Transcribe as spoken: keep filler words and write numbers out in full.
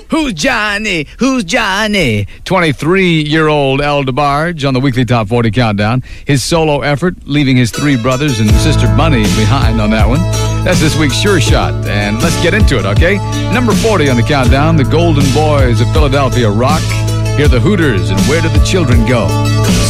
Who's Johnny? Who's Johnny? twenty-three-year-old El DeBarge on the weekly Top forty Countdown. His solo effort, leaving his three brothers and sister Bunny behind on that one. That's this week's Sure Shot, and let's get into it, okay? Number forty on the countdown, the Golden Boys of Philadelphia rock. Hear the Hooters and Where Do the Children Go?